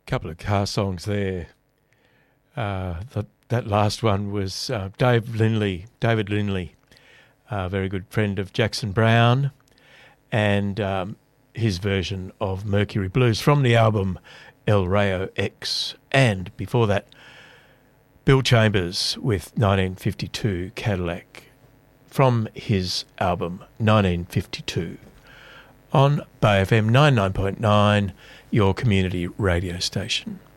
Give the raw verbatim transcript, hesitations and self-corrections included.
couple of car songs there. Uh, the, that last one was uh, Dave Lindley, David Lindley, a very good friend of Jackson Browne, and um, his version of Mercury Blues from the album El Rayo X. And before that, Bill Chambers with nineteen fifty-two Cadillac from his album nineteen fifty-two on Bay F M ninety-nine point nine, your community radio station.